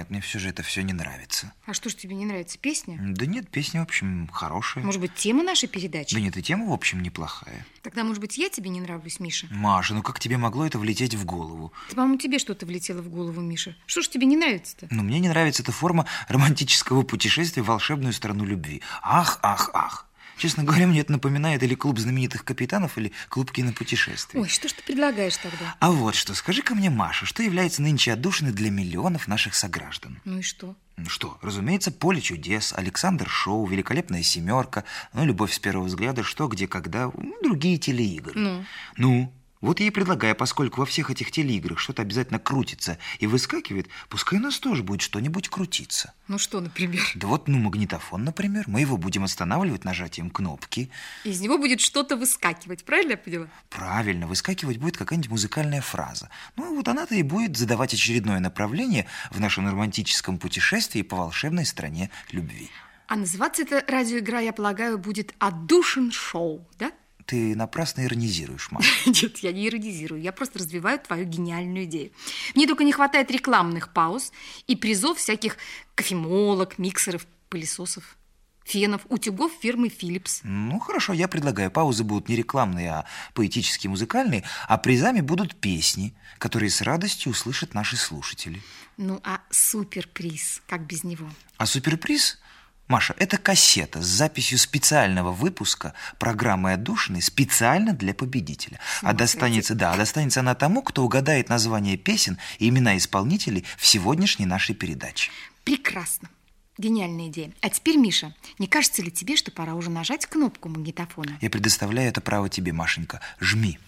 нет, мне все же это все не нравится. А что ж тебе не нравится, песня? Да нет, песня, в общем, хорошая. Может быть, тема нашей передачи? Да нет, и тема, в общем, неплохая. Тогда, может быть, я тебе не нравлюсь, Миша? Маша, ну как тебе могло это влететь в голову? Да, по-моему, тебе что-то влетело в голову, Миша. Что ж тебе не нравится-то? Ну, мне не нравится эта форма романтического путешествия в волшебную страну любви. Ах, ах, ах. Честно говоря, мне это напоминает или клуб знаменитых капитанов, или клуб кинопутешествий. Ой, что ж ты предлагаешь тогда? А вот что, скажи-ка мне, Маша, что является нынче отдушиной для миллионов наших сограждан? Ну и что? Ну что, разумеется, «Поле чудес», «Александр Шоу», «Великолепная семерка», ну, «Любовь с первого взгляда», «Что, где, когда», другие телеигры. Ну, вот я и предлагаю, поскольку во всех этих телеиграх что-то обязательно крутится и выскакивает, пускай у нас тоже будет что-нибудь крутиться. Ну что, например? Да вот, магнитофон, например. Мы его будем останавливать нажатием кнопки. Из него будет что-то выскакивать, правильно я поняла? Правильно, выскакивать будет какая-нибудь музыкальная фраза. Ну, вот она-то и будет задавать очередное направление в нашем романтическом путешествии по волшебной стране любви. А называться эта радиоигра, я полагаю, будет «Отдушин шоу», да? Ты напрасно иронизируешь, Маша. Нет, я не иронизирую, я просто развиваю твою гениальную идею. Мне только не хватает рекламных пауз и призов всяких кофемолок, миксеров, пылесосов, фенов, утюгов фирмы Philips. Ну, хорошо, я предлагаю. Паузы будут не рекламные, а поэтические, музыкальные, а призами будут песни, которые с радостью услышат наши слушатели. Ну, а суперприз, как без него? А суперприз... Маша, это кассета с записью специального выпуска программы «Отдушины» специально для победителя. А достанется она тому, кто угадает название песен и имена исполнителей в сегодняшней нашей передаче. Прекрасно. Гениальная идея. А теперь, Миша, не кажется ли тебе, что пора уже нажать кнопку магнитофона? Я предоставляю это право тебе, Машенька. Жми.